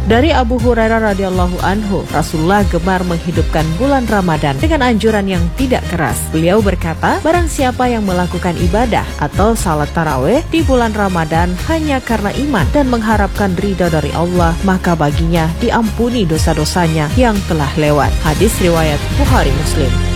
Dari Abu Hurairah radhiyallahu anhu, Rasulullah gemar menghidupkan bulan Ramadan dengan anjuran yang tidak keras. Beliau berkata, barang siapa yang melakukan ibadah atau salat tarawih di bulan Ramadan hanya karena iman dan mengharapkan ridha dari Allah, maka baginya diampuni dosa-dosanya yang telah lewat. Hadis riwayat Bukhari Muslim.